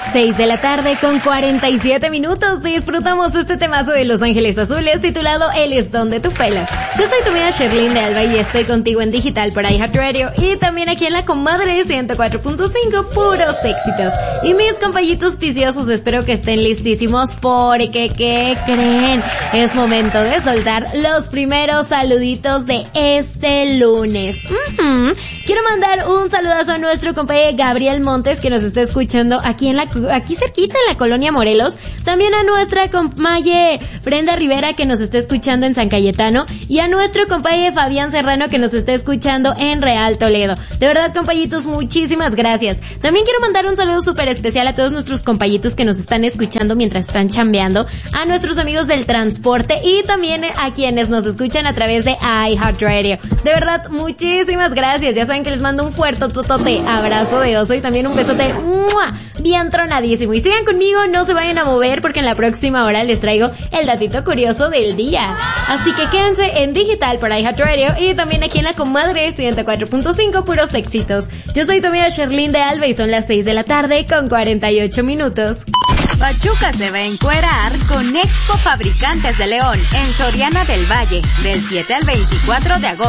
6 de la tarde con 47 minutos. Disfrutamos este temazo de Los Ángeles Azules titulado El Listón de tu pelo. Yo soy tu amiga Sherlyn de Alba y estoy contigo en digital por iHeartRadio y también aquí en la comadre 104.5, puros éxitos. Y mis compañitos viciosos, espero que estén listísimos porque, ¿qué creen? Es momento de soltar los primeros saluditos de este lunes. Quiero mandar un saludazo a nuestro compañero Gabriel Montes, que nos está escuchando aquí cerquita en la colonia Morelos. También a nuestra compañera Brenda Rivera, que nos está escuchando en San Cayetano, y a nuestro compañero Fabián Serrano, que nos está escuchando en Real Toledo. De verdad, compañitos, muchísimas gracias. También quiero mandar un saludo súper especial a todos nuestros compañitos que nos están escuchando mientras están chambeando, a nuestros amigos del transporte y también a quienes nos escuchan a través de iHeartRadio. De verdad, muchísimas gracias. Ya saben que les mando un fuerte totote abrazo de oso y también un besote bien tronadísimo. Y sigan conmigo, no se vayan a mover porque en la próxima hora les traigo el datito curioso del día. Así que quédense en digital por iHeartRadio y también aquí en la comadre 104.5, puros éxitos. Yo soy tu amiga Sherlyn de Alba y son las 6 de la tarde con 48 minutos. Pachuca se va a encuerar con Expo Fabricantes de León en Soriana del Valle del 7 al 24 de agosto.